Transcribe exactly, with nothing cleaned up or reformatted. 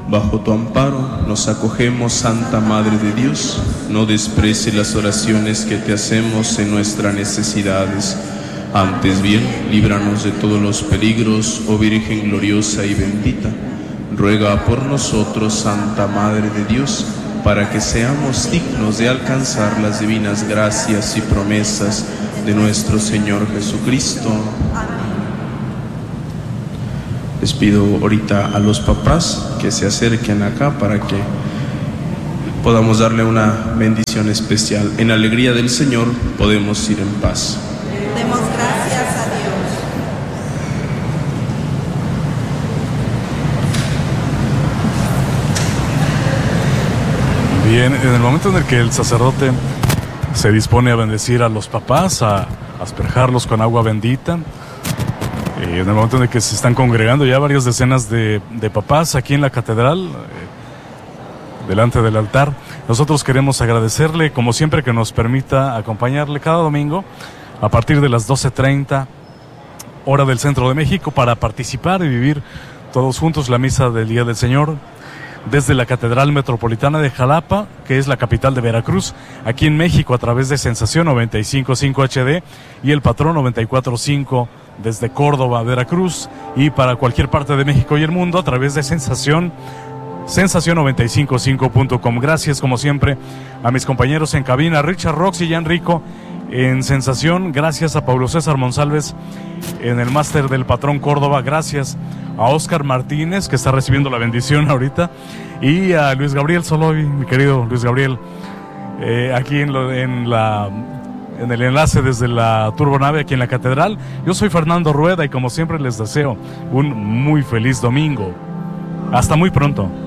Bajo tu amparo nos acogemos, Santa Madre de Dios. No desprecie las oraciones que te hacemos en nuestras necesidades. Antes bien, líbranos de todos los peligros, oh Virgen gloriosa y bendita. Ruega por nosotros, Santa Madre de Dios, para que seamos dignos de alcanzar las divinas gracias y promesas de nuestro Señor Jesucristo. Les pido ahorita a los papás que se acerquen acá para que podamos darle una bendición especial. En alegría del Señor podemos ir en paz. Demos gracias a Dios. Bien, en el momento en el que el sacerdote se dispone a bendecir a los papás, a asperjarlos con agua bendita, y en el momento en el que se están congregando ya varias decenas de, de papás aquí en la catedral, eh, delante del altar, nosotros queremos agradecerle, como siempre, que nos permita acompañarle cada domingo a partir de las doce treinta, hora del centro de México, para participar y vivir todos juntos la misa del Día del Señor desde la Catedral Metropolitana de Jalapa, que es la capital de Veracruz, aquí en México, a través de Sensación noventa y cinco punto cinco H D y el Patrón noventa y cuatro punto cinco desde Córdoba, Veracruz, y para cualquier parte de México y el mundo a través de Sensación, sensación noventa y cinco punto cinco punto com. Gracias, como siempre, a mis compañeros en cabina, Richard Rox y Jan Rico en Sensación. Gracias a Pablo César Monsalves en el máster del Patrón Córdoba. Gracias a Oscar Martínez, que está recibiendo la bendición ahorita, y a Luis Gabriel Soloy, mi querido Luis Gabriel, eh, aquí en, lo, en la... en el enlace desde la turbonave aquí en la catedral. Yo soy Fernando Rueda y como siempre les deseo un muy feliz domingo. Hasta muy pronto.